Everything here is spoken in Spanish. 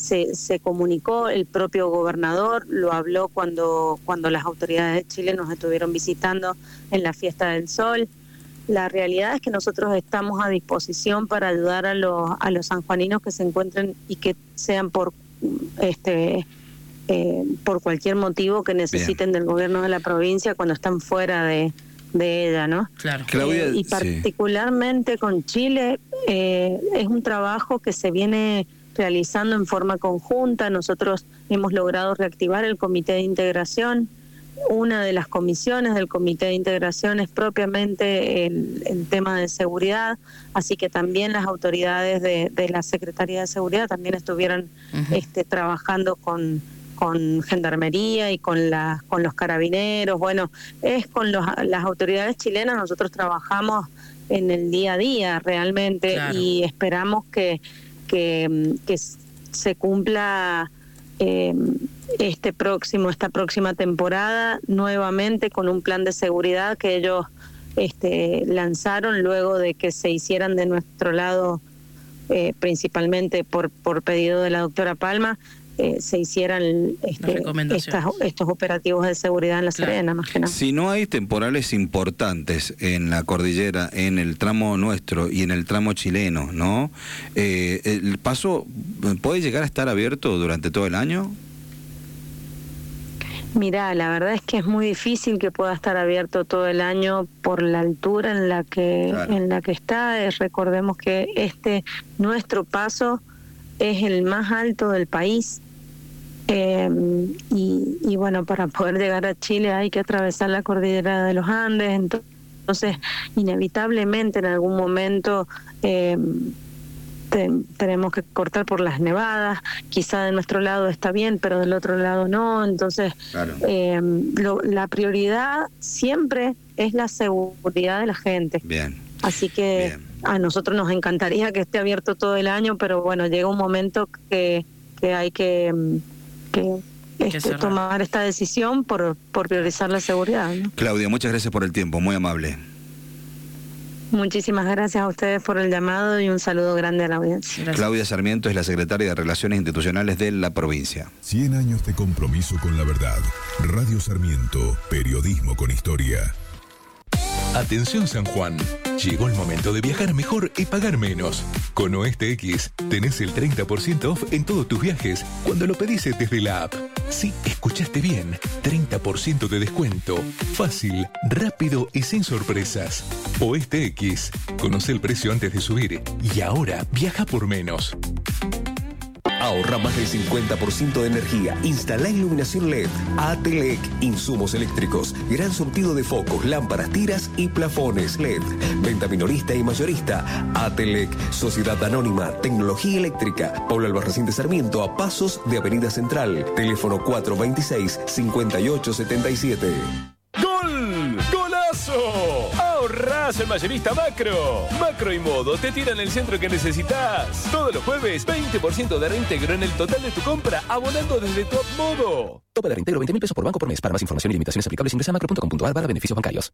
se comunicó, el propio gobernador lo habló cuando las autoridades de Chile nos estuvieron visitando en la Fiesta del Sol. La realidad es que nosotros estamos a disposición para ayudar a los sanjuaninos que se encuentren y que sean por cualquier motivo que necesiten del gobierno de la provincia cuando están fuera de ella, ¿no? Claro. Claudia, Y particularmente con Chile es un trabajo que se viene realizando en forma conjunta. Nosotros hemos logrado reactivar el Comité de Integración. Una de las comisiones del Comité de Integración es propiamente el tema de seguridad, así que también las autoridades de la Secretaría de Seguridad también estuvieron trabajando con Gendarmería y con los carabineros. Bueno, es con las autoridades chilenas, nosotros trabajamos en el día a día realmente. Claro. Y esperamos que se cumpla esta próxima temporada nuevamente con un plan de seguridad que ellos lanzaron luego de que se hicieran de nuestro lado, principalmente por pedido de la doctora Palma, se hicieran estos operativos de seguridad en La Serena, más que nada. Si no hay temporales importantes en la cordillera, en el tramo nuestro y en el tramo chileno, ¿no? ¿El paso puede llegar a estar abierto durante todo el año? Mirá, la verdad es que es muy difícil que pueda estar abierto todo el año por la altura en la que está. Recordemos que nuestro paso es el más alto del país. Y bueno, para poder llegar a Chile hay que atravesar la cordillera de los Andes, entonces inevitablemente en algún momento tenemos que cortar por las nevadas. Quizá de nuestro lado está bien, pero del otro lado no. Entonces claro. La prioridad siempre es la seguridad de la gente. Bien. Así que bien. A nosotros nos encantaría que esté abierto todo el año, pero bueno, llega un momento que hay que tomar esta decisión por priorizar la seguridad, ¿no? Claudia, muchas gracias por el tiempo, muy amable. Muchísimas gracias a ustedes por el llamado y un saludo grande a la audiencia. Gracias. Claudia Sarmiento es la secretaria de Relaciones Institucionales de la provincia. 100 años de compromiso con la verdad. Radio Sarmiento, periodismo con historia. Atención San Juan, llegó el momento de viajar mejor y pagar menos. Con Oeste X tenés el 30% off en todos tus viajes cuando lo pedís desde la app. Sí, escuchaste bien, 30% de descuento. Fácil, rápido y sin sorpresas. Oeste X, conoce el precio antes de subir y ahora viaja por menos. Ahorra más del 50% de energía. Instala iluminación LED. Atelec, insumos eléctricos. Gran surtido de focos, lámparas, tiras y plafones LED. Venta minorista y mayorista. Atelec, Sociedad Anónima, Tecnología Eléctrica. Paula Albarracín de Sarmiento, a pasos de Avenida Central. Teléfono 426-5877. ¡Gol! ¡Golazo! ¡Ahorrás en Mayorista Macro! Macro y Modo te tiran el centro que necesitas. Todos los jueves, 20% de reintegro en el total de tu compra, abonando desde Top Modo. Tope de reintegro, 20.000 pesos por banco por mes. Para más información y limitaciones aplicables, ingresa a macro.com.ar/beneficios bancarios.